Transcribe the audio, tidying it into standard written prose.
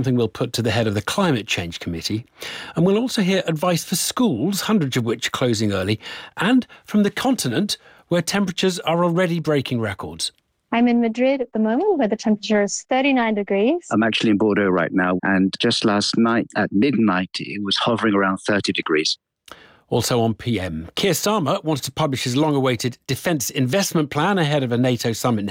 something we'll put to the head of the Climate Change Committee. And we'll also hear advice for schools, hundreds of which closing early, and from the continent, where temperatures are already breaking records. I'm in Madrid at the moment, where the temperature is 39 degrees. I'm actually in Bordeaux right now, and just last night at midnight, it was hovering around 30 degrees. Also on PM, Keir Starmer wants to publish his long-awaited defence investment plan ahead of a NATO summit next